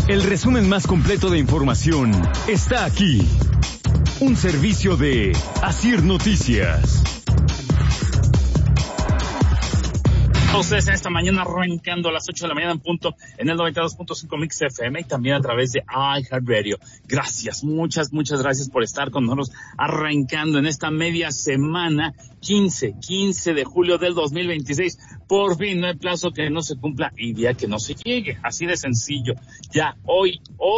El resumen más completo de información está aquí. Un servicio de Asir Noticias. Ustedes en esta mañana arrancando a las 8 de la mañana en punto en el 92.5 Mix FM y también a través de iHeartRadio. Gracias, muchas gracias por estar con nosotros arrancando en esta media semana, 15 de julio del 2026. Por fin, no hay plazo que no se cumpla y día que no se llegue. Así de sencillo. Ya hoy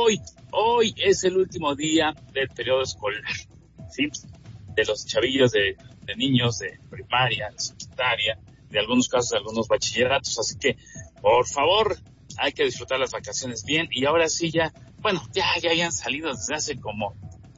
es el último día del periodo escolar, ¿sí? De los chavillos de niños de primaria, de secundaria, de algunos casos, de algunos bachilleratos, así que, por favor, hay que disfrutar las vacaciones bien, y ahora sí ya hayan salido desde hace como,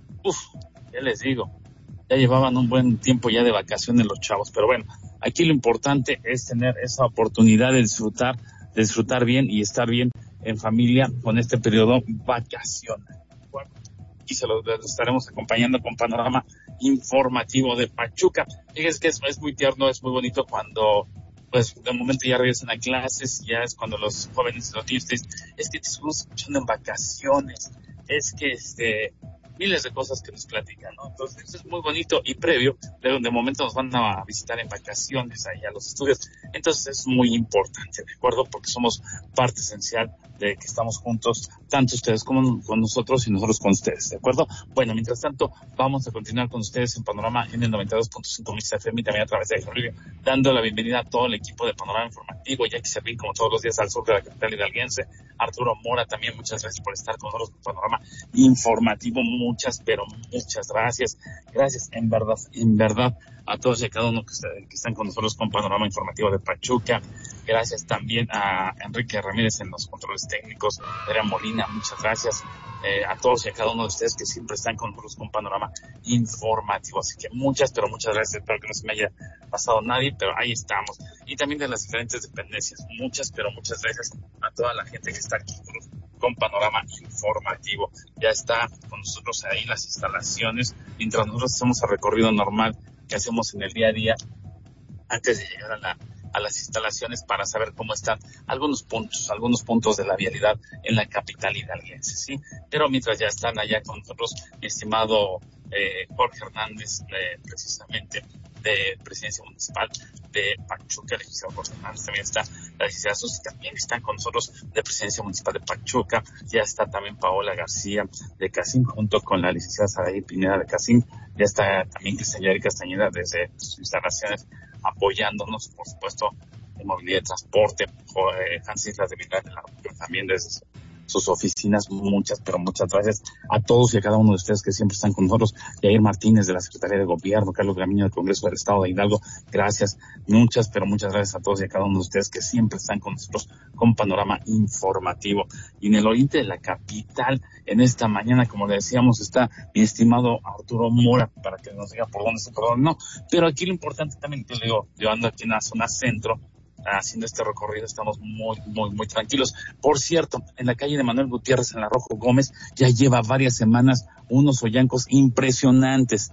ya les digo, ya llevaban un buen tiempo ya de vacaciones los chavos, pero bueno, aquí lo importante es tener esa oportunidad de disfrutar bien y estar bien en familia con este periodo vacacional. Bueno, y se los estaremos acompañando con panorama informativo de Pachuca. Fíjense que es muy tierno, es muy bonito cuando, pues, de momento ya regresan a clases, ya es cuando los jóvenes, los niños dicen, es que te estamos escuchando en vacaciones, es que miles de cosas que nos platican, ¿no? Entonces es muy bonito y previo, de momento nos van a visitar en vacaciones ahí a los estudios, entonces es muy importante, ¿de acuerdo? Porque somos parte esencial de que estamos juntos, tanto ustedes como con nosotros y nosotros con ustedes, ¿de acuerdo? Bueno, mientras tanto, vamos a continuar con ustedes en Panorama en el 92.5 Mix FM y también a través de iHeartRadio, dando la bienvenida a todo el equipo de Panorama Informativo, ya que se ven como todos los días al sur de la capital hidalguense. Arturo Mora, también muchas gracias por estar con nosotros en Panorama Informativo, muchas gracias. Gracias, en verdad, a todos y a cada uno que están con nosotros con Panorama Informativo de Pachuca. Gracias también a Enrique Ramírez en los controles técnicos, Adrián Molina, muchas gracias a todos y a cada uno de ustedes que siempre están con nosotros con Panorama Informativo. Así que muchas gracias, espero que no se me haya pasado nadie, pero ahí estamos. Y también de las diferentes dependencias, muchas gracias a toda la gente que está aquí con Panorama Informativo. Ya está con nosotros ahí las instalaciones, mientras nosotros hacemos el recorrido normal que hacemos en el día a día, antes de llegar a las instalaciones para saber cómo están algunos puntos de la vialidad en la capital hidalguense, ¿sí? Pero mientras ya están allá con nosotros, mi estimado Jorge Hernández, precisamente de Presidencia Municipal de Pachuca, el licenciado Jorge Hernández, también está la licenciada Susi, también están con nosotros de Presidencia Municipal de Pachuca, ya está también Paola García de CACIM, junto con la licenciada Saraí Pineda de CACIM, ya está también Cristian Yair Castañeda desde sus instalaciones apoyándonos, por supuesto, en movilidad de transporte, Hans Islas de Vidal también desde sus oficinas. Muchas gracias a todos y a cada uno de ustedes que siempre están con nosotros. Yair Martínez de la Secretaría de Gobierno, Carlos Gamiño del Congreso del Estado de Hidalgo, gracias, muchas gracias a todos y a cada uno de ustedes que siempre están con nosotros con Panorama Informativo. Y en el oriente de la capital, en esta mañana, como le decíamos, está mi estimado Arturo Mora, para que nos diga por dónde sí, por dónde no. Pero aquí lo importante también, que le digo, yo ando aquí en la zona centro, haciendo este recorrido, estamos muy tranquilos. Por cierto, en la calle de Manuel Gutiérrez, en la Rojo Gómez, ya lleva varias semanas unos hoyancos impresionantes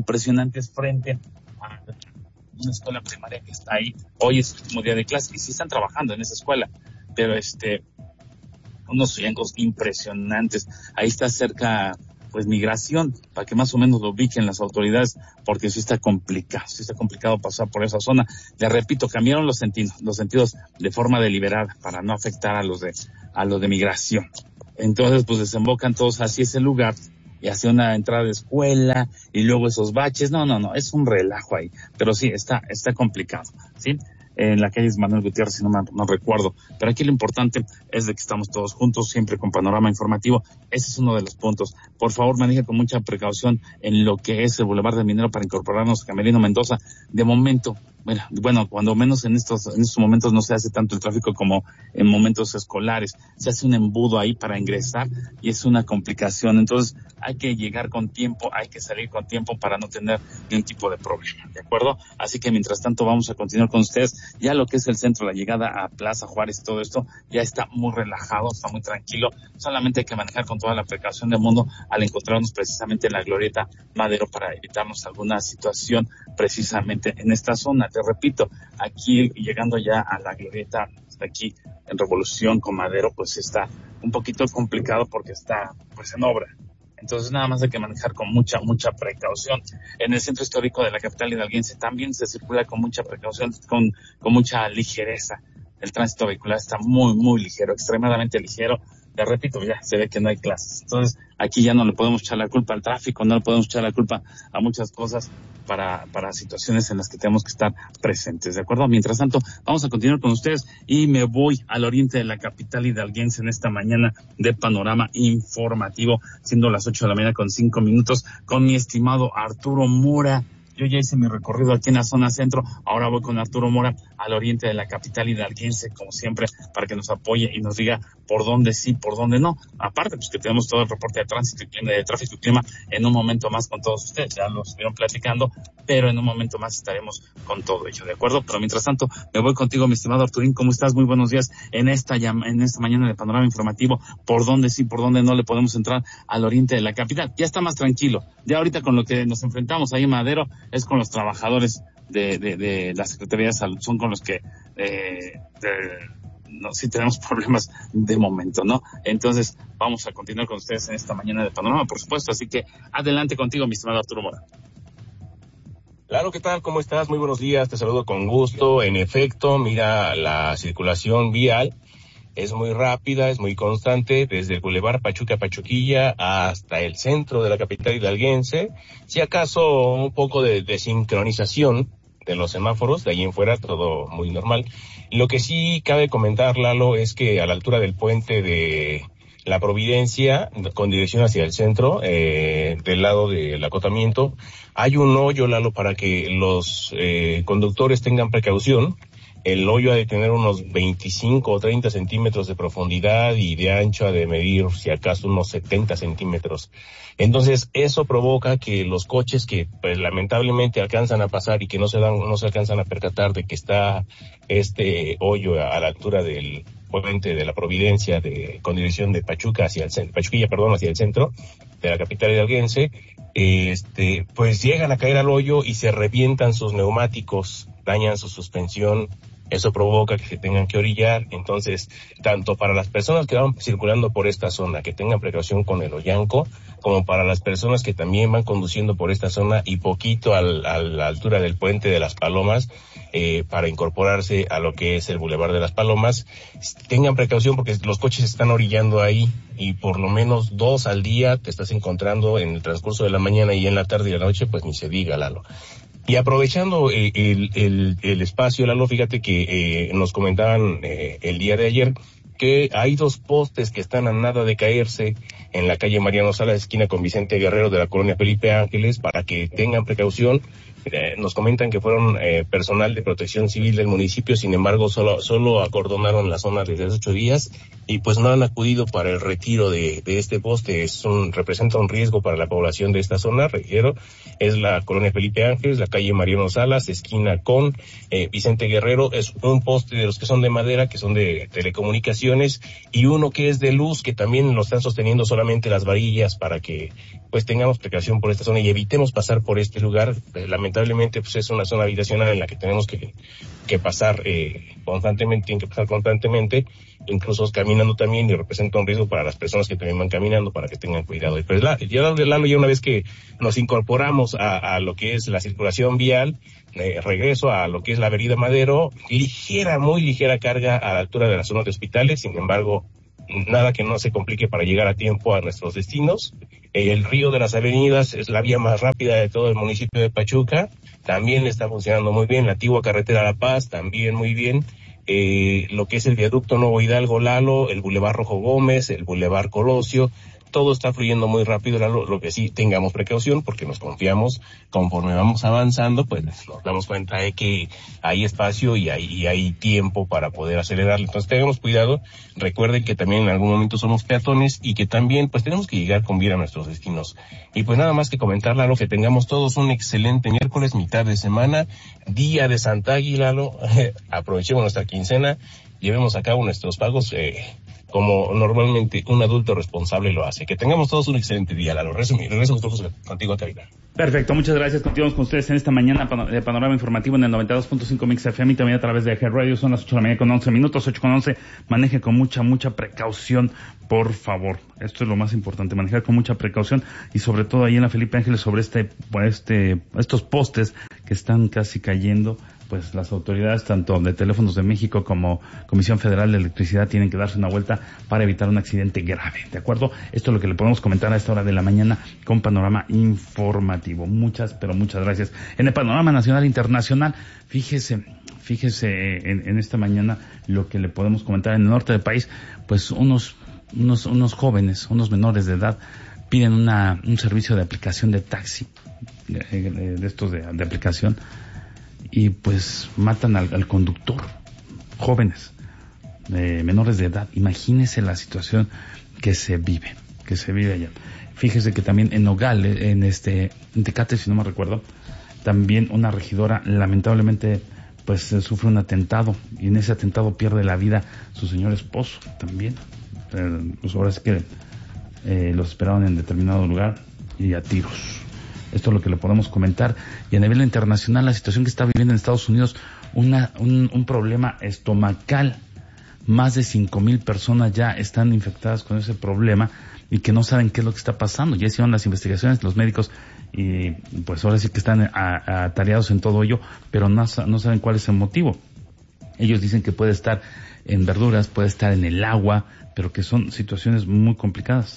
frente a una escuela primaria que está ahí. Hoy es el último día de clase y sí están trabajando en esa escuela, pero unos hoyancos impresionantes. Ahí está cerca, pues, Migración, para que más o menos lo ubiquen las autoridades, porque sí está complicado pasar por esa zona. Le repito, cambiaron los sentidos de forma deliberada para no afectar a los de Migración. Entonces, pues, desembocan todos hacia ese lugar y hacia una entrada de escuela y luego esos baches. No, es un relajo ahí, pero sí, está complicado, ¿sí? En la calle Manuel Gutiérrez, si no recuerdo. Pero aquí lo importante es de que estamos todos juntos, siempre con Panorama Informativo. Ese es uno de los puntos. Por favor, maneje con mucha precaución en lo que es el Boulevard del Minero para incorporarnos a Camerino Mendoza. De momento, bueno, cuando menos en estos momentos no se hace tanto el tráfico como en momentos escolares. Se hace un embudo ahí para ingresar y es una complicación. Entonces, hay que llegar con tiempo, hay que salir con tiempo para no tener ningún tipo de problema, ¿de acuerdo? Así que mientras tanto vamos a continuar con ustedes. Ya lo que es el centro, la llegada a Plaza Juárez y todo esto, ya está muy relajado, está muy tranquilo. Solamente hay que manejar con toda la precaución del mundo al encontrarnos precisamente en la Glorieta Madero para evitarnos alguna situación precisamente en esta zona. Te repito, aquí llegando ya a la Glorieta, hasta aquí en Revolución con Madero, pues está un poquito complicado porque está pues en obra. Entonces nada más hay que manejar con mucha precaución. En el centro histórico de la capital hidalguense también se circula con mucha precaución, con mucha ligereza. El tránsito vehicular está muy ligero, extremadamente ligero. Le repito, ya se ve que no hay clases. Entonces, aquí ya no le podemos echar la culpa al tráfico, no le podemos echar la culpa a muchas cosas para situaciones en las que tenemos que estar presentes, ¿de acuerdo? Mientras tanto, vamos a continuar con ustedes y me voy al oriente de la capital hidalguense en esta mañana de panorama informativo, siendo las 8 de la mañana con 5 minutos, con mi estimado Arturo Mora. Yo ya hice mi recorrido aquí en la zona centro, ahora voy con Arturo Mora al oriente de la capital hidalguense, como siempre, para que nos apoye y nos diga por dónde sí, por dónde no. Aparte, pues que tenemos todo el reporte de tránsito y clima, de tráfico y clima en un momento más con todos ustedes, ya lo estuvieron platicando, pero en un momento más estaremos con todo ello, ¿de acuerdo? Pero mientras tanto, me voy contigo, mi estimado Arturín, ¿cómo estás? Muy buenos días en esta mañana de panorama informativo, por dónde sí, por dónde no le podemos entrar al oriente de la capital. Ya está más tranquilo, ya ahorita con lo que nos enfrentamos ahí en Madero, es con los trabajadores de la Secretaría de Salud, son con los que sí tenemos problemas de momento, ¿no? Entonces, vamos a continuar con ustedes en esta mañana de panorama, por supuesto, así que adelante contigo, mi estimado Arturo Mora. Claro, ¿qué tal? ¿Cómo estás? Muy buenos días, te saludo con gusto. En efecto, mira, la circulación vial es muy rápida, es muy constante, desde el Boulevard Pachuca-Pachuquilla hasta el centro de la capital hidalguense. Si acaso un poco de sincronización de los semáforos, de ahí en fuera todo muy normal. Lo que sí cabe comentar, Lalo, es que a la altura del puente de La Providencia, con dirección hacia el centro, del lado del acotamiento, hay un hoyo, Lalo, para que los conductores tengan precaución. El hoyo ha de tener unos 25 o 30 centímetros de profundidad y de ancho ha de medir, si acaso, unos 70 centímetros. Entonces, eso provoca que los coches que, pues, lamentablemente alcanzan a pasar y que no se alcanzan a percatar de que está este hoyo a la altura del puente de La Providencia con dirección de Pachuquilla hacia el centro de la capital hidalguense, pues llegan a caer al hoyo y se revientan sus neumáticos, dañan su suspensión. Eso provoca que se tengan que orillar. Entonces, tanto para las personas que van circulando por esta zona, que tengan precaución con el hoyanco, como para las personas que también van conduciendo por esta zona y poquito a la altura del puente de las Palomas, para incorporarse a lo que es el Boulevard de las Palomas, tengan precaución porque los coches se están orillando ahí y por lo menos 2 al día te estás encontrando en el transcurso de la mañana y en la tarde y la noche, pues ni se diga, Lalo. Y aprovechando el espacio, Lalo, fíjate que nos comentaban el día de ayer que hay 2 postes que están a nada de caerse en la calle Mariano Salas, esquina con Vicente Guerrero de la colonia Felipe Ángeles, para que tengan precaución. Nos comentan que fueron personal de protección civil del municipio, sin embargo solo acordonaron la zona desde hace 8 días y pues no han acudido para el retiro de este poste. Representa un riesgo para la población de esta zona, reitero, es la colonia Felipe Ángeles, la calle Mariano Salas, esquina con Vicente Guerrero. Es un poste de los que son de madera, que son de telecomunicaciones, y uno que es de luz, que también lo están sosteniendo solamente las varillas para que pues tengamos precaución por esta zona y evitemos pasar por este lugar. Lamentablemente pues es una zona habitacional en la que tenemos que pasar constantemente, tienen que pasar constantemente, incluso caminando también, y representa un riesgo para las personas que también van caminando, para que tengan cuidado. Y pues ya una vez que nos incorporamos a lo que es la circulación vial, regreso a lo que es la avenida Madero, muy ligera carga a la altura de la zona de hospitales, sin embargo, nada que no se complique para llegar a tiempo a nuestros destinos. El Río de las Avenidas es la vía más rápida de todo el municipio de Pachuca, también está funcionando muy bien. La antigua carretera La Paz, también muy bien. Lo que es el viaducto Nuevo Hidalgo, Lalo, el Boulevard Rojo Gómez, el Boulevard Colosio, todo está fluyendo muy rápido, Lalo. Lo que sí, tengamos precaución porque nos confiamos, conforme vamos avanzando, pues nos damos cuenta de que hay espacio y hay tiempo para poder acelerarlo. Entonces tengamos cuidado. Recuerden que también en algún momento somos peatones y que también pues tenemos que llegar con bien a nuestros destinos. Y pues nada más que comentar, Lalo, que tengamos todos un excelente miércoles, mitad de semana, día de Santa Águila, Lalo. Aprovechemos nuestra quincena, llevemos a cabo nuestros pagos como normalmente un adulto responsable lo hace. Que tengamos todos un excelente día, Lalo. Regreso contigo a cabina. Perfecto, muchas gracias. Continuamos con ustedes en esta mañana de Panorama Informativo en el 92.5 Mix FM y también a través de Eje Radio. Son las 8 de la mañana con 11 minutos, 8:11. Maneje con mucha precaución, por favor. Esto es lo más importante, manejar con mucha precaución y sobre todo ahí en la Felipe Ángeles sobre estos postes que están casi cayendo. Pues las autoridades tanto de Teléfonos de México como Comisión Federal de Electricidad tienen que darse una vuelta para evitar un accidente grave, ¿de acuerdo? Esto es lo que le podemos comentar a esta hora de la mañana con Panorama Informativo. Muchas gracias. En el Panorama Nacional e Internacional, fíjese en esta mañana lo que le podemos comentar en el norte del país, pues unos jóvenes, unos menores de edad piden un servicio de aplicación de taxi, de estos de aplicación, y pues matan al conductor. Jóvenes, menores de edad. Imagínese la situación que se vive allá. Fíjese que también en Nogales, en Tecate, si no me recuerdo, también una regidora lamentablemente pues sufre un atentado y en ese atentado pierde la vida su señor esposo también. Pues ahora es que los esperaban en determinado lugar y a tiros. Esto es lo que le podemos comentar. Y a nivel internacional, la situación que está viviendo en Estados Unidos, un problema estomacal. Más de 5,000 personas ya están infectadas con ese problema y que no saben qué es lo que está pasando. Ya hicieron las investigaciones los médicos y pues ahora sí que están atareados en todo ello, pero no saben cuál es el motivo. Ellos dicen que puede estar en verduras, puede estar en el agua, pero que son situaciones muy complicadas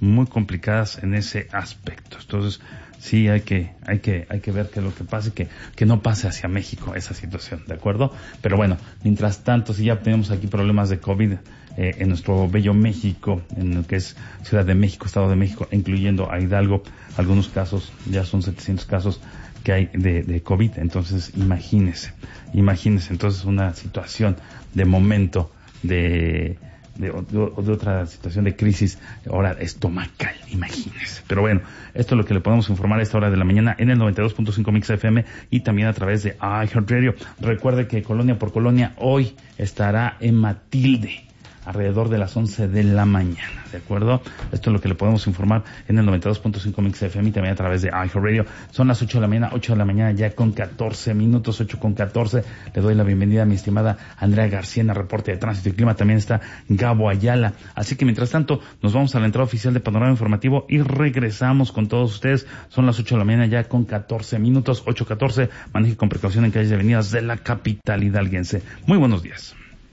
en ese aspecto. Entonces, sí hay que ver qué es lo que pasa y que no pase hacia México esa situación, ¿de acuerdo? Pero bueno, mientras tanto, si ya tenemos aquí problemas de COVID en nuestro bello México, en lo que es Ciudad de México, Estado de México, incluyendo a Hidalgo, algunos casos, ya son 700 casos que hay de COVID. Entonces, imagínese, entonces una situación de momento de otra situación de crisis ahora estomacal, imagínese. Pero bueno, esto es lo que le podemos informar a esta hora de la mañana en el 92.5 Mix FM y también a través de iHeartRadio. Recuerde que Colonia por Colonia hoy estará en Matilde alrededor de las 11 de la mañana, ¿de acuerdo? Esto es lo que le podemos informar en el 92.5 Mix FM y también a través de iHeartRadio. Son las 8 de la mañana ya con 14 minutos, 8:14. Le doy la bienvenida a mi estimada Andrea García en el reporte de tránsito y clima. También está Gabo Ayala. Así que mientras tanto, nos vamos a la entrada oficial de Panorama Informativo y regresamos con todos ustedes. Son las 8 de la mañana ya con 14 minutos, 8:14. Maneje con precaución en calles y avenidas de la capital hidalguense. Muy buenos días.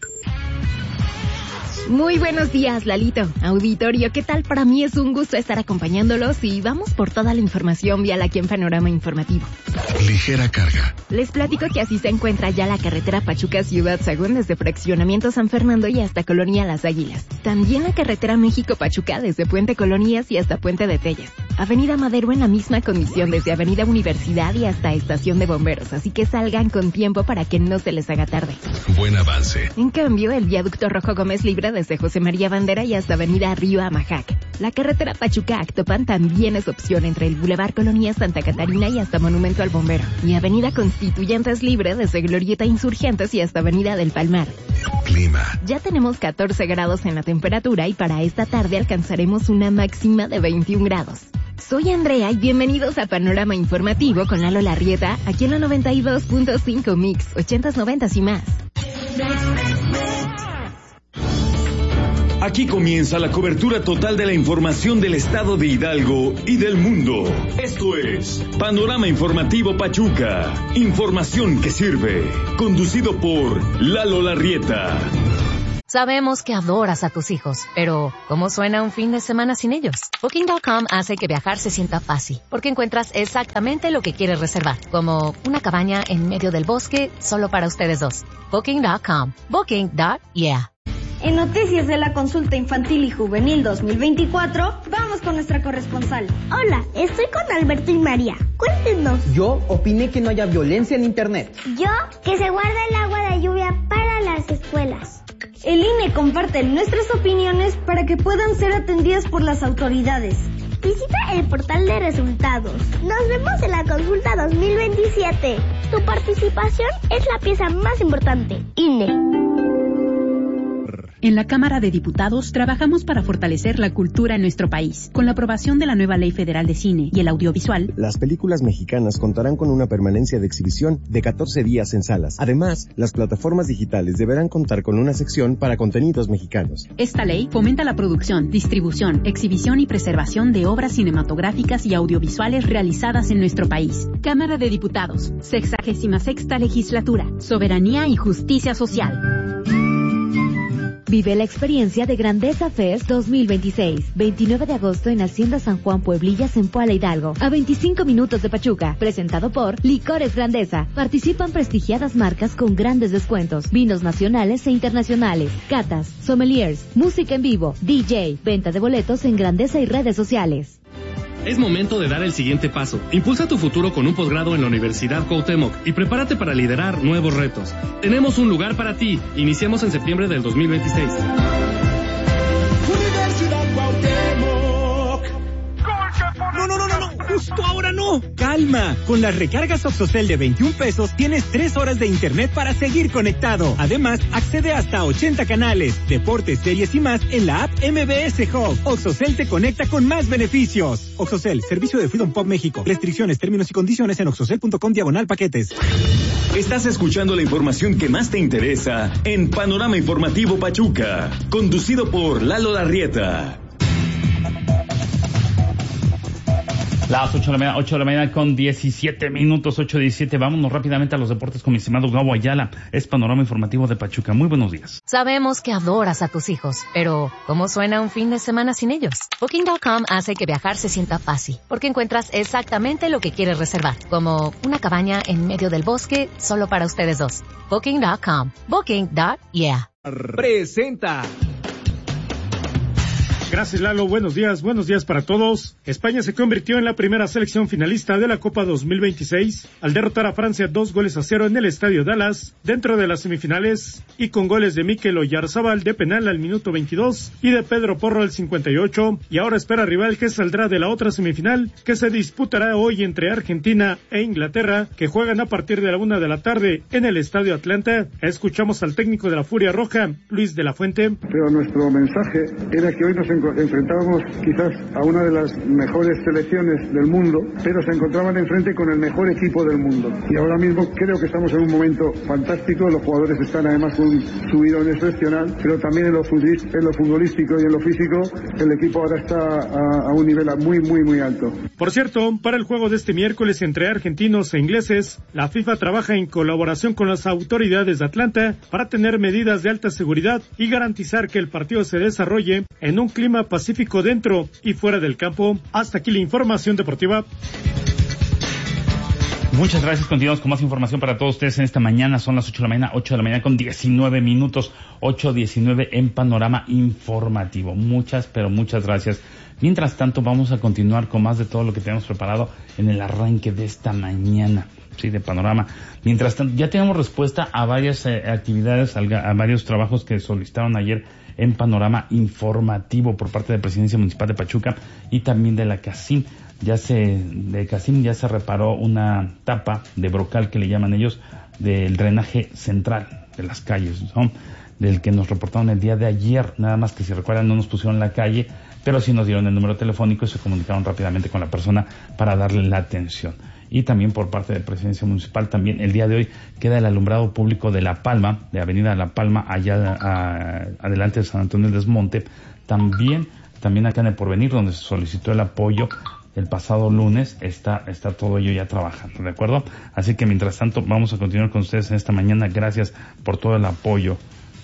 Muy buenos días, Lalito. Auditorio, ¿qué tal? Para mí es un gusto estar acompañándolos y vamos por toda la información vial aquí en Panorama Informativo. Ligera carga. Les platico que así se encuentra ya la carretera Pachuca-Ciudad Sagún desde Fraccionamiento San Fernando y hasta Colonia Las Águilas. También la carretera México-Pachuca desde Puente Colonias y hasta Puente de Tellas. Avenida Madero en la misma condición desde Avenida Universidad y hasta Estación de Bomberos, así que salgan con tiempo para que no se les haga tarde. Buen avance. En cambio, el viaducto Rojo Gómez Libre desde José María Bandera y hasta Avenida Río Amajac. La carretera Pachuca-Actopan también es opción entre el Boulevard Colonia Santa Catarina y hasta Monumento al Bombero. Y Avenida Constituyentes Libre desde Glorieta Insurgentes y hasta Avenida del Palmar. Clima. Ya tenemos 14 grados en la temperatura y para esta tarde alcanzaremos una máxima de 21 grados. Soy Andrea y bienvenidos a Panorama Informativo con Lalo Larrieta, aquí en la 92.5 Mix, 80s, 90s y más. Aquí comienza la cobertura total de la información del estado de Hidalgo y del mundo. Esto es Panorama Informativo Pachuca. Información que sirve. Conducido por Lalo Larrieta. Sabemos que adoras a tus hijos, pero ¿cómo suena un fin de semana sin ellos? Booking.com hace que viajar se sienta fácil, porque encuentras exactamente lo que quieres reservar, como una cabaña en medio del bosque solo para ustedes dos. Booking.com. Booking.yeah. En noticias de la consulta infantil y juvenil 2024, vamos con nuestra corresponsal. Hola, estoy con Alberto y María. Cuéntenos. Yo opiné que no haya violencia en internet. Yo, que se guarda el agua de lluvia para las escuelas. El INE comparte nuestras opiniones para que puedan ser atendidas por las autoridades. Visita el portal de resultados. Nos vemos en la consulta 2027. Tu participación es la pieza más importante. INE. En la Cámara de Diputados trabajamos para fortalecer la cultura en nuestro país. Con la aprobación de la nueva Ley Federal de Cine y el Audiovisual, las películas mexicanas contarán con una permanencia de exhibición de 14 días en salas. Además, las plataformas digitales deberán contar con una sección para contenidos mexicanos. Esta ley fomenta la producción, distribución, exhibición y preservación de obras cinematográficas y audiovisuales realizadas en nuestro país. Cámara de Diputados, 66ª Legislatura, Soberanía y Justicia Social. Vive la experiencia de Grandeza Fest 2026. 29 de agosto en Hacienda San Juan Pueblillas en Puebla Hidalgo. A 25 minutos de Pachuca. Presentado por Licores Grandeza. Participan prestigiadas marcas con grandes descuentos. Vinos nacionales e internacionales. Catas, sommeliers, música en vivo, DJ, venta de boletos en Grandeza y redes sociales. Es momento de dar el siguiente paso. Impulsa tu futuro con un posgrado en la Universidad Cuauhtémoc y prepárate para liderar nuevos retos. Tenemos un lugar para ti. Iniciamos en septiembre del 2026. Universidad Cuauhtémoc. No, justo ahora no. Calma, con las recargas Oxocel de 21 pesos tienes 3 horas de internet para seguir conectado. Además, accede hasta 80 canales, deportes, series y más en la app MBS Hub. Oxocel te conecta con más beneficios. Oxocel, servicio de Freedom Pop México. Restricciones, términos y condiciones en oxocel.com/paquetes. Estás escuchando la información que más te interesa en Panorama Informativo Pachuca, conducido por Lalo Larrieta. Las 8 de la mañana con 17 minutos, 8:17. Vámonos rápidamente a los deportes con mi estimado Gabo Ayala. Es Panorama Informativo de Pachuca. Muy buenos días. Sabemos que adoras a tus hijos, pero ¿cómo suena un fin de semana sin ellos? Booking.com hace que viajar se sienta fácil, porque encuentras exactamente lo que quieres reservar, como una cabaña en medio del bosque solo para ustedes dos. Booking.com. Booking.yeah. Presenta. Gracias, Lalo. Buenos días para todos. España se convirtió en la primera selección finalista de la Copa 2026 al derrotar a Francia 2-0 en el Estadio Dallas dentro de las semifinales y con goles de Mikel Oyarzabal de penal al minuto 22 y de Pedro Porro al 58, y ahora espera rival que saldrá de la otra semifinal que se disputará hoy entre Argentina e Inglaterra, que juegan a partir de la 1 de la tarde en el Estadio Atlanta. Escuchamos al técnico de la Furia Roja, Luis de la Fuente. Pero nuestro mensaje era que hoy nos enfrentábamos quizás a una de las mejores selecciones del mundo, pero se encontraban enfrente con el mejor equipo del mundo. Y ahora mismo creo que estamos en un momento fantástico. Los jugadores están además con un subidón excepcional, pero también en lo futbolístico y en lo físico el equipo ahora está a un nivel muy alto. Por cierto, para el juego de este miércoles entre argentinos e ingleses, la FIFA trabaja en colaboración con las autoridades de Atlanta para tener medidas de alta seguridad y garantizar que el partido se desarrolle en un clima pacífico dentro y fuera del campo. Hasta aquí la información deportiva. Muchas gracias. Continuamos con más información para todos ustedes en esta mañana. Son las 8 de la mañana con 19 minutos, 8:19 en Panorama Informativo. Muchas gracias. Mientras tanto, vamos a continuar con más de todo lo que tenemos preparado en el arranque de esta mañana, sí, de Panorama. Mientras tanto, ya tenemos respuesta a varias actividades, a varios trabajos que solicitaron ayer en Panorama Informativo por parte de la Presidencia Municipal de Pachuca y también de la CACIM. De CACIM ya se reparó una tapa de brocal, que le llaman ellos, del drenaje central de las calles, ¿no? Del que nos reportaron el día de ayer. Nada más que, si recuerdan, no nos pusieron en la calle, pero sí nos dieron el número telefónico y se comunicaron rápidamente con la persona para darle la atención. Y también por parte de Presidencia Municipal, también el día de hoy queda el alumbrado público de La Palma, de Avenida La Palma, allá adelante de San Antonio del Desmonte. También acá en el Porvenir, donde se solicitó el apoyo el pasado lunes, está todo ello ya trabajando, ¿de acuerdo? Así que mientras tanto vamos a continuar con ustedes en esta mañana. Gracias por todo el apoyo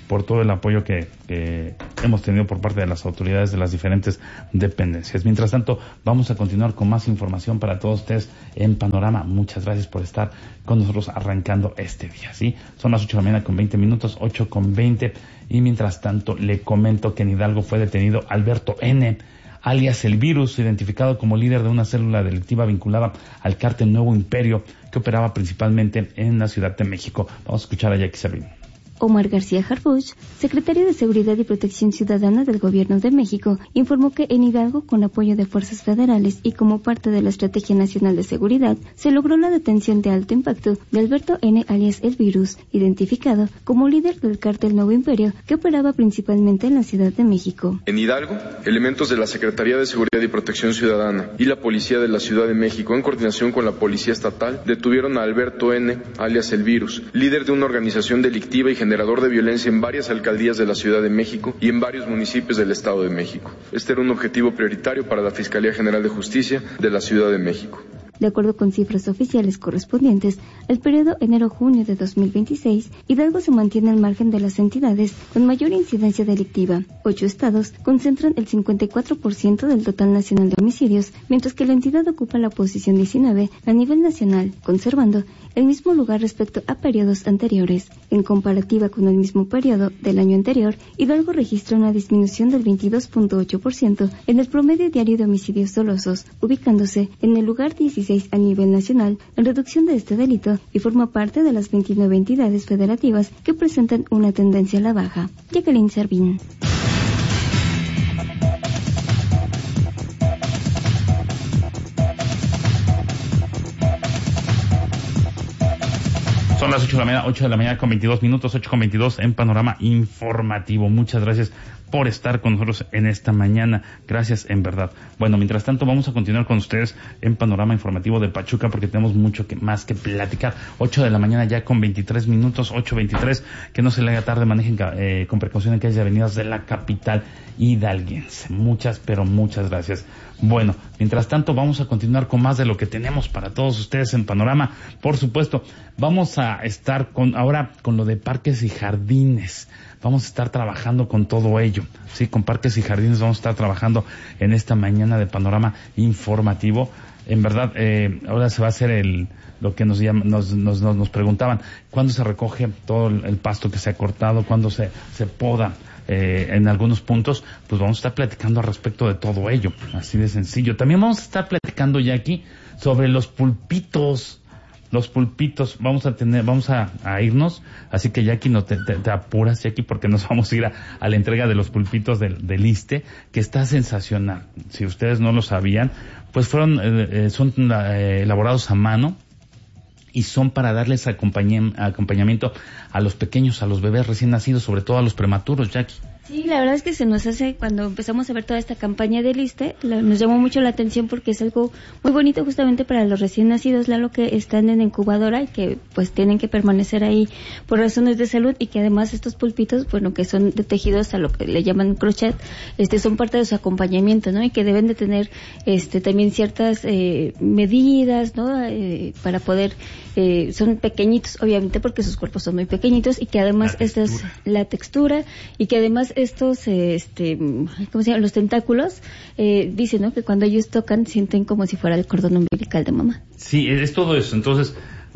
que hemos tenido por parte de las autoridades de las diferentes dependencias. Mientras tanto, vamos a continuar con más información para todos ustedes en Panorama. Muchas gracias por estar con nosotros arrancando este día, ¿sí? Son las 8 de la mañana con 20 minutos, 8:20, y mientras tanto le comento que en Hidalgo fue detenido Alberto N., alias El Virus, identificado como líder de una célula delictiva vinculada al cártel Nuevo Imperio, que operaba principalmente en la Ciudad de México. Vamos a escuchar a Jackie Servín. Omar García Harfuch, secretario de Seguridad y Protección Ciudadana del Gobierno de México, informó que en Hidalgo, con apoyo de fuerzas federales y como parte de la Estrategia Nacional de Seguridad, se logró la detención de alto impacto de Alberto N. alias El Virus, identificado como líder del cártel Nuevo Imperio, que operaba principalmente en la Ciudad de México. En Hidalgo, elementos de la Secretaría de Seguridad y Protección Ciudadana y la Policía de la Ciudad de México, en coordinación con la Policía Estatal, detuvieron a Alberto N., alias El Virus, líder de una organización delictiva y generador de violencia en varias alcaldías de la Ciudad de México y en varios municipios del Estado de México. Este era un objetivo prioritario para la Fiscalía General de Justicia de la Ciudad de México. De acuerdo con cifras oficiales correspondientes al periodo enero-junio de 2026, Hidalgo se mantiene al margen de las entidades con mayor incidencia delictiva. 8 estados concentran el 54% del total nacional de homicidios, mientras que la entidad ocupa la posición 19 a nivel nacional, conservando el mismo lugar respecto a periodos anteriores. En comparativa con el mismo periodo del año anterior, Hidalgo registra una disminución del 22.8% en el promedio diario de homicidios dolosos, ubicándose en el lugar 16 a nivel nacional en reducción de este delito y forma parte de las 29 entidades federativas que presentan una tendencia a la baja. Jacqueline Servín. Son las 8 de la mañana con 22 minutos, 8:22 en Panorama Informativo. Muchas gracias por estar con nosotros en esta mañana. Gracias, en verdad. Bueno, mientras tanto, vamos a continuar con ustedes en Panorama Informativo de Pachuca porque tenemos mucho más que platicar. 8 de la mañana ya con 23 minutos, 8:23. Que no se le haga tarde, manejen con precaución en calles y avenidas de la capital hidalguense. Pero muchas gracias. Bueno, mientras tanto, vamos a continuar con más de lo que tenemos para todos ustedes en Panorama. Por supuesto, vamos a estar ahora con lo de parques y jardines. Vamos a estar trabajando con todo ello, sí, con parques y jardines vamos a estar trabajando en esta mañana de Panorama Informativo. En verdad, ahora se va a hacer lo que nos preguntaban, ¿cuándo se recoge todo el pasto que se ha cortado? ¿Cuándo se poda? En algunos puntos, pues vamos a estar platicando al respecto de todo ello, así de sencillo. También vamos a estar platicando ya aquí sobre los pulpitos. Vamos a irnos, así que Jackie, no te apuras, Jackie, porque nos vamos a ir a la entrega de los pulpitos del ISSSTE, que está sensacional. Si ustedes no lo sabían, pues son elaborados a mano y son para darles acompañamiento a los pequeños, a los bebés recién nacidos, sobre todo a los prematuros, Jackie. Sí, la verdad es que se nos hace, cuando empezamos a ver toda esta campaña del ISSSTE, nos llamó mucho la atención porque es algo muy bonito justamente para los recién nacidos, Lalo, que están en incubadora y que pues tienen que permanecer ahí por razones de salud, y que además estos pulpitos, bueno, que son de tejidos a lo que le llaman crochet, son parte de su acompañamiento, ¿no? Y que deben de tener también ciertas medidas, ¿no? Para poder, son pequeñitos, obviamente, porque sus cuerpos son muy pequeñitos, y que además la textura, y que además estos, ¿cómo se llama? Los tentáculos, dicen, ¿no? Que cuando ellos tocan sienten como si fuera el cordón umbilical de mamá. Sí, es todo eso. Entonces,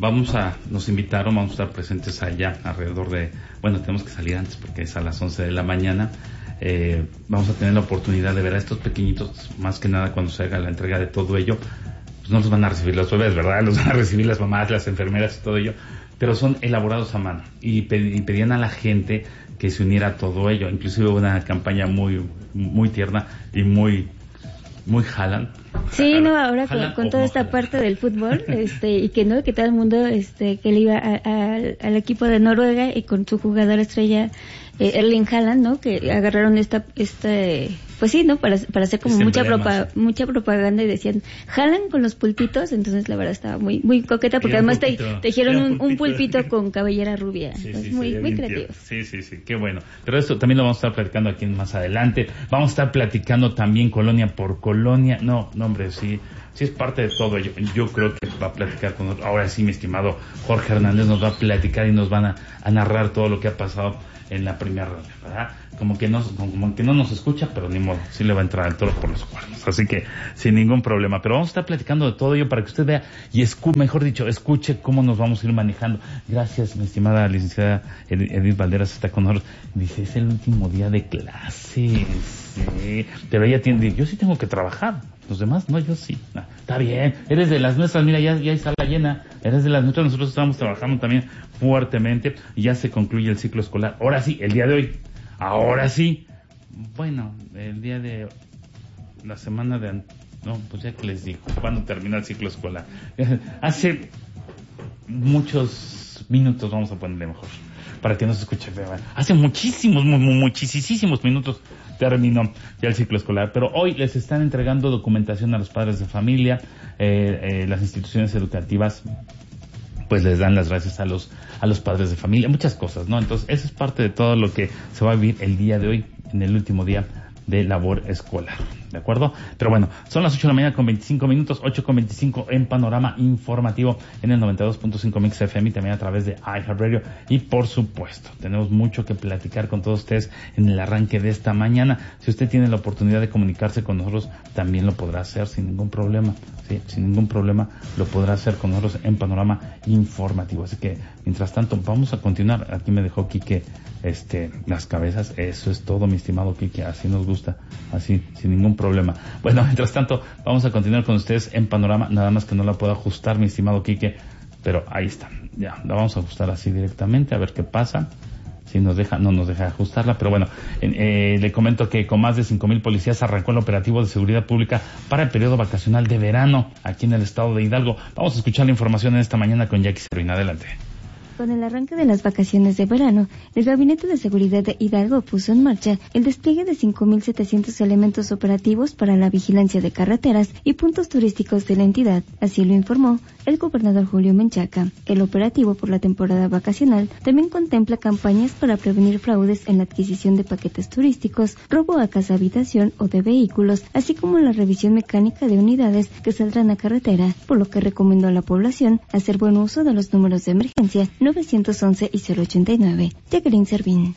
nos invitaron, vamos a estar presentes allá alrededor tenemos que salir antes porque es a las 11 de la mañana. Vamos a tener la oportunidad de ver a estos pequeñitos, más que nada cuando se haga la entrega de todo ello. Pues no los van a recibir los bebés, ¿verdad? Los van a recibir las mamás, las enfermeras y todo ello, pero son elaborados a mano, y pedían a la gente que se uniera a todo ello. Inclusive una campaña muy muy tierna y muy Haaland. Sí, no, ahora con toda esta parte del fútbol, y que todo el mundo, que le iba al equipo de Noruega, y con su jugador estrella, Erling Haaland, ¿no? Que agarraron pues sí, ¿no? Para hacer como mucha propaganda, y decían Haaland con los pulpitos. Entonces la verdad estaba muy muy coqueta, porque además tejieron un pulpito con cabellera rubia. Sí, muy creativo. Sí, qué bueno. Pero esto también lo vamos a estar platicando aquí más adelante. Vamos a estar platicando también colonia por colonia. No, hombre, sí es parte de todo ello. Yo creo que va a platicar con nosotros. Ahora sí, mi estimado Jorge Hernández nos va a platicar y nos van a narrar todo lo que ha pasado en la primera reunión, ¿verdad? Como que no nos escucha, pero ni modo, sí le va a entrar el toro por los cuernos, así que sin ningún problema. Pero vamos a estar platicando de todo ello para que usted vea y escuche cómo nos vamos a ir manejando. Gracias, mi estimada licenciada Edith Valderas está con nosotros. Dice, es el último día de clases. Sí, pero ella tiene, yo sí tengo que trabajar, los demás no, yo sí. No, está bien, eres de las nuestras, mira, ya hay sala llena, eres de las nuestras, nosotros estamos trabajando también fuertemente y ya se concluye el ciclo escolar. Ahora sí, el día de hoy, ahora sí. Bueno, el día de la semana de... No, pues ya que les digo, ¿cuándo termina el ciclo escolar? Hace muchos minutos, vamos a ponerle mejor, para que no se escuche. Hace muchísimos minutos terminó ya el ciclo escolar, pero hoy les están entregando documentación a los padres de familia, las instituciones educativas pues les dan las gracias a los padres de familia, muchas cosas, ¿no? Entonces, eso es parte de todo lo que se va a vivir el día de hoy, en el último día de labor escolar, ¿de acuerdo? Pero bueno, son las 8 de la mañana con 25 minutos, 8:25 en Panorama Informativo en el 92.5 Mix FM y también a través de iHeartRadio. Y por supuesto, tenemos mucho que platicar con todos ustedes en el arranque de esta mañana. Si usted tiene la oportunidad de comunicarse con nosotros, también lo podrá hacer sin ningún problema. Sí, sin ningún problema lo podrá hacer con nosotros en Panorama Informativo. Así que, mientras tanto, vamos a continuar. Aquí me dejó Quique las cabezas. Eso es todo, mi estimado Quique. Así nos gusta, así, sin ningún problema. Bueno, mientras tanto, vamos a continuar con ustedes en Panorama. Nada más que no la puedo ajustar, mi estimado Quique, pero ahí está. Ya, la vamos a ajustar así directamente, a ver qué pasa. Si nos deja, no nos deja ajustarla, pero bueno, le comento que con más de 5,000 policías arrancó el operativo de seguridad pública para el periodo vacacional de verano aquí en el estado de Hidalgo. Vamos a escuchar la información en esta mañana con Jackie Servín. Adelante. Con el arranque de las vacaciones de verano, el Gabinete de Seguridad de Hidalgo puso en marcha el despliegue de 5,700 elementos operativos para la vigilancia de carreteras y puntos turísticos de la entidad. Así lo informó el gobernador Julio Menchaca. El operativo por la temporada vacacional también contempla campañas para prevenir fraudes en la adquisición de paquetes turísticos, robo a casa habitación o de vehículos, así como la revisión mecánica de unidades que saldrán a carretera, por lo que recomendó a la población hacer buen uso de los números de emergencia 911 y 089. Jacqueline Servín.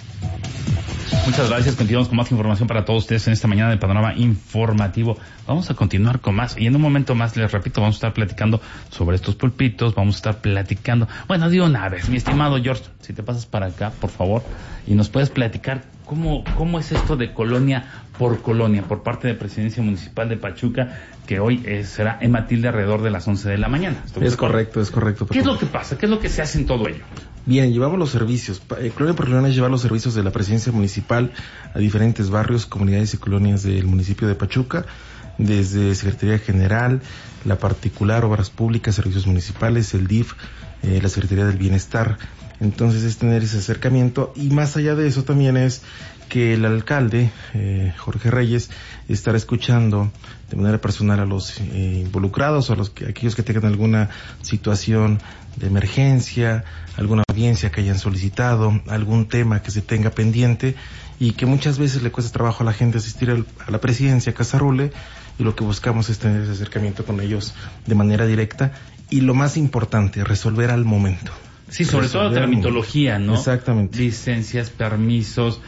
Muchas gracias. Continuamos con más información para todos ustedes en esta mañana de Panorama Informativo. Vamos a continuar con más y en un momento más, les repito, vamos a estar platicando sobre estos pulpitos, vamos a estar platicando, bueno, de una vez, mi estimado George, si te pasas para acá, por favor, y nos puedes platicar cómo es esto de colonia por parte de Presidencia Municipal de Pachuca, que hoy será en Matilde alrededor de las 11 de la mañana. Es correcto. ¿Qué es lo que pasa? ¿Qué es lo que se hace en todo ello? Bien, llevamos los servicios. Colonia por Colonia lleva los servicios de la Presidencia Municipal a diferentes barrios, comunidades y colonias del municipio de Pachuca, desde Secretaría General, la particular, Obras Públicas, Servicios Municipales, el DIF, la Secretaría del Bienestar. Entonces es tener ese acercamiento y más allá de eso también es que el alcalde, Jorge Reyes, estará escuchando de manera personal a los involucrados o a aquellos que tengan alguna situación de emergencia, alguna audiencia que hayan solicitado, algún tema que se tenga pendiente y que muchas veces le cuesta trabajo a la gente asistir a la presidencia, a Casa Rule, y lo que buscamos es tener ese acercamiento con ellos de manera directa y lo más importante, resolver al momento. Sí, sobre todo tramitología, ¿no? Exactamente. Licencias, permisos,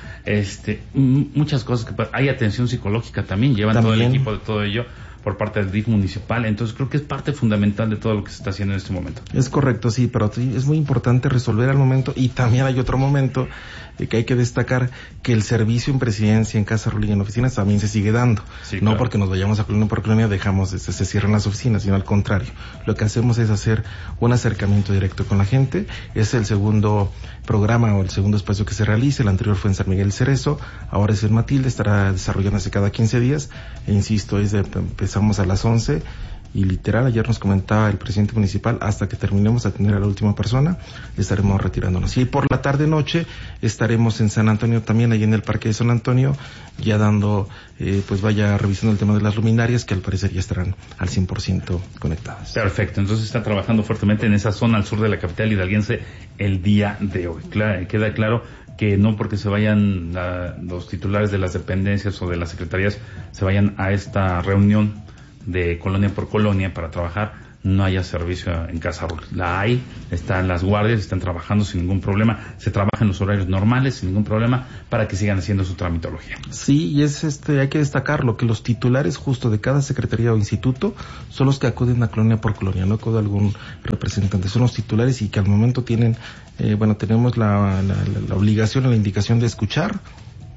muchas cosas que hay atención psicológica también, llevan todo el equipo de todo ello por parte del DIF municipal, entonces creo que es parte fundamental de todo lo que se está haciendo en este momento. Es correcto, sí, pero es muy importante resolver al momento y también hay otro momento que hay que destacar que el servicio en presidencia, en Casa Rule y en oficinas también se sigue dando. Sí, no claro. Porque nos vayamos a colonia por colonia se cierran las oficinas, sino al contrario. Lo que hacemos es hacer un acercamiento directo con la gente. Es el segundo programa o el segundo espacio que se realiza. El anterior fue en San Miguel Cerezo, ahora es en Matilde, estará desarrollándose cada 15 días. E insisto, empezamos a las 11 y literal, ayer nos comentaba el presidente municipal, hasta que terminemos de atender a la última persona, estaremos retirándonos. Y por la tarde-noche estaremos en San Antonio también, ahí en el Parque de San Antonio, ya dando, revisando el tema de las luminarias, que al parecer ya estarán al 100% conectadas. Perfecto, entonces está trabajando fuertemente en esa zona al sur de la capital hidalguense el día de hoy. Queda claro que no porque se vayan los titulares de las dependencias o de las secretarías, se vayan a esta reunión de colonia por colonia para trabajar, no haya servicio en Casa Rule. La hay, están las guardias, están trabajando sin ningún problema, se trabaja en los horarios normales sin ningún problema para que sigan haciendo su tramitología. Sí, y hay que destacarlo, que los titulares justo de cada secretaría o instituto son los que acuden a colonia por colonia, no acude algún representante, son los titulares y que al momento tienen, tenemos la obligación y la indicación de escuchar,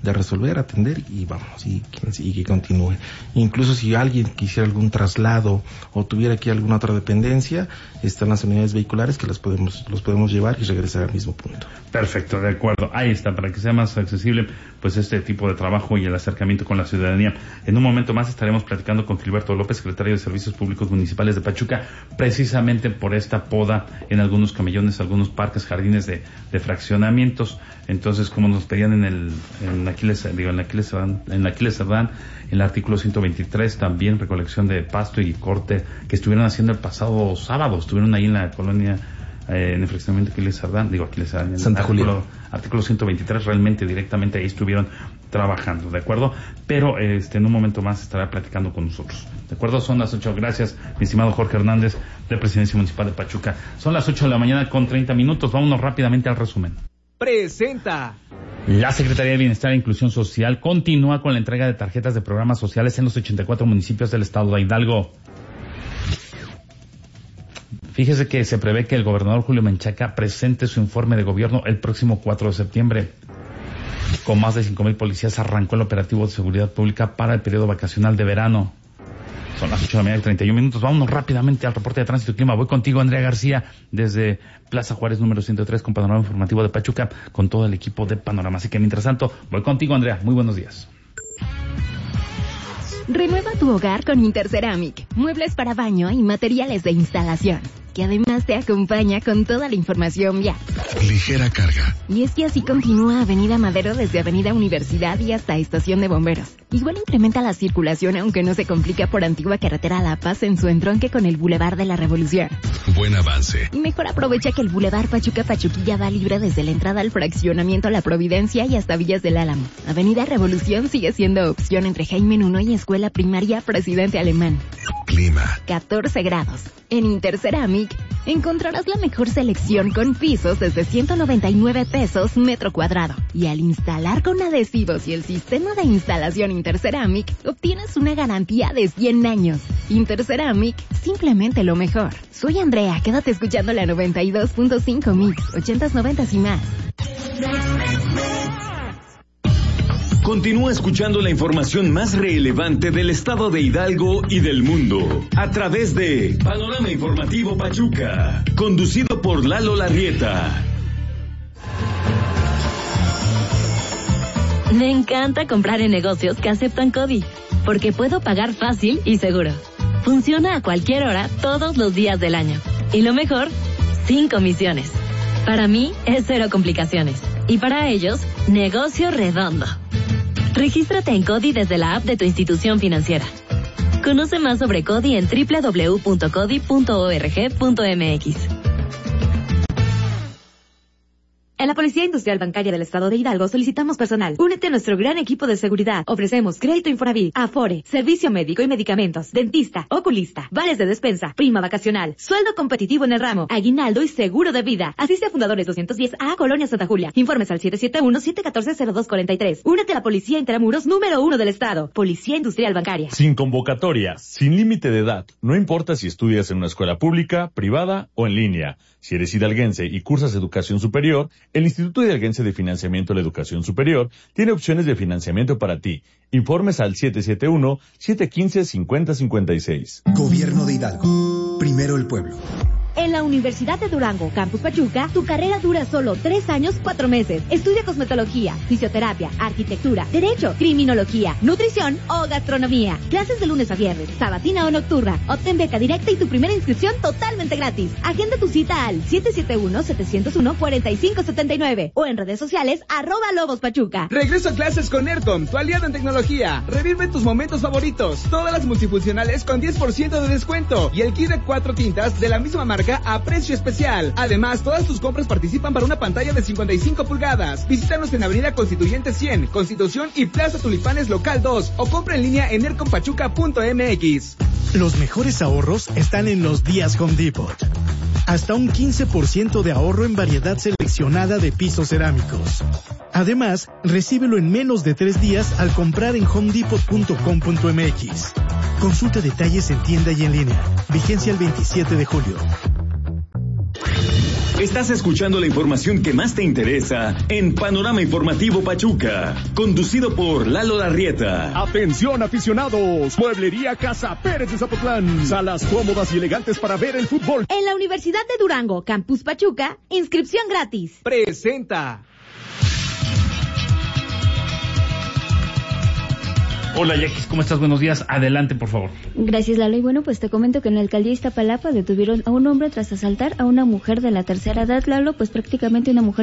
de resolver, atender y vamos, y que continúe. Incluso si alguien quisiera algún traslado o tuviera aquí alguna otra dependencia, están las unidades vehiculares que los podemos llevar y regresar al mismo punto. Perfecto, de acuerdo. Ahí está, para que sea más accesible pues este tipo de trabajo y el acercamiento con la ciudadanía. En un momento más estaremos platicando con Gilberto López, secretario de Servicios Públicos Municipales de Pachuca, precisamente por esta poda en algunos camellones, algunos parques, jardines de fraccionamientos. Entonces, como nos pedían en Aquiles Cerdán, en el artículo 123, también recolección de pasto y corte que estuvieron haciendo el pasado sábado, estuvieron ahí en la colonia en el fraccionamiento Aquiles Cerdán, en Santa Julia. Artículo 123, realmente directamente ahí estuvieron trabajando, ¿de acuerdo? Pero en un momento más estará platicando con nosotros, ¿de acuerdo? Son las 8, gracias, mi estimado Jorge Hernández, de Presidencia Municipal de Pachuca. Son las 8 de la mañana con 30 minutos, vámonos rápidamente al resumen. Presenta. La Secretaría de Bienestar e Inclusión Social continúa con la entrega de tarjetas de programas sociales en los 84 municipios del estado de Hidalgo. Fíjese que se prevé que el gobernador Julio Menchaca presente su informe de gobierno el próximo 4 de septiembre. Con más de 5,000 policías arrancó el operativo de seguridad pública para el periodo vacacional de verano. Son las 8 de la mañana y 31 minutos. Vámonos rápidamente al reporte de tránsito y clima. Voy contigo, Andrea García, desde Plaza Juárez número 103 con Panorama Informativo de Pachuca, con todo el equipo de Panorama. Así que mientras tanto, voy contigo, Andrea. Muy buenos días. Renueva tu hogar con Interceramic, muebles para baño y materiales de instalación, que además te acompaña con toda la información vial. Ligera carga. Y es que así continúa Avenida Madero desde Avenida Universidad y hasta Estación de Bomberos. Igual incrementa la circulación, aunque no se complica por Antigua Carretera La Paz en su entronque con el Boulevard de la Revolución. Buen avance. Y mejor aprovecha que el Boulevard Pachuca-Pachuquilla va libre desde la entrada al fraccionamiento La Providencia y hasta Villas del Álamo. Avenida Revolución sigue siendo opción entre Jaime Nuno y Escuela Primaria Presidente Alemán. Clima. 14 grados. En Interceramic encontrarás la mejor selección con pisos desde 199 pesos metro cuadrado. Y al instalar con adhesivos y el sistema de instalación Interceramic, obtienes una garantía de 100 años. Interceramic, simplemente lo mejor. Soy Andrea, quédate escuchando la 92.5 Mix, 80s, 90s y más. Continúa escuchando la información más relevante del estado de Hidalgo y del mundo a través de Panorama Informativo Pachuca, conducido por Lalo Larrieta. Me encanta comprar en negocios que aceptan CODI, porque puedo pagar fácil y seguro. Funciona a cualquier hora, todos los días del año. Y lo mejor, sin comisiones. Para mí es cero complicaciones. Y para ellos, negocio redondo. Regístrate en CODI desde la app de tu institución financiera. Conoce más sobre CODI en www.codi.org.mx. En la Policía Industrial Bancaria del Estado de Hidalgo solicitamos personal. Únete a nuestro gran equipo de seguridad. Ofrecemos crédito Infonavit, Afore, servicio médico y medicamentos, dentista, oculista, vales de despensa, prima vacacional, sueldo competitivo en el ramo, aguinaldo y seguro de vida. Asiste a Fundadores 210A, Colonia Santa Julia. Informes al 771-714-0243. Únete a la Policía Intramuros número 1 del Estado. Policía Industrial Bancaria. Sin convocatoria, sin límite de edad. No importa si estudias en una escuela pública, privada o en línea. Si eres hidalguense y cursas educación superior, el Instituto Hidalguense de Financiamiento de la Educación Superior tiene opciones de financiamiento para ti. Informes al 771-715-5056. Gobierno de Hidalgo. Primero el pueblo. En la Universidad de Durango, Campus Pachuca, tu carrera dura solo 3 años, 4 meses. Estudia cosmetología, fisioterapia, arquitectura, derecho, criminología, nutrición o gastronomía. Clases de lunes a viernes, sabatina o nocturna. Obtén beca directa y tu primera inscripción totalmente gratis. Agenda tu cita al 771-701-4579 o en redes sociales @LobosPachuca. Regreso a clases con Aircom, tu aliado en tecnología. Revive tus momentos favoritos. Todas las multifuncionales con 10% de descuento y el kit de 4 tintas de la misma marca a precio especial. Además, todas tus compras participan para una pantalla de 55 pulgadas. Visítanos en Avenida Constituyente 100, Constitución y Plaza Tulipanes Local 2 o compra en línea en aircompachuca.mx. Los mejores ahorros están en los días Home Depot. Hasta un 15% de ahorro en variedad seleccionada de pisos cerámicos. Además, recíbelo en menos de 3 días al comprar en homedepot.com.mx. Consulta detalles en tienda y en línea. Vigencia el 27 de julio. Estás escuchando la información que más te interesa en Panorama Informativo Pachuca, conducido por Lalo Larrieta. Atención aficionados, Mueblería Casa Pérez de Zapotlán, salas cómodas y elegantes para ver el fútbol. En la Universidad de Durango, Campus Pachuca, inscripción gratis. Presenta. Hola Jackie, ¿cómo estás? Buenos días. Adelante, por favor. Gracias, Lalo. Y bueno, pues te comento que en la alcaldía Iztapalapa detuvieron a un hombre tras asaltar a una mujer de la tercera edad, Lalo, pues prácticamente una mujer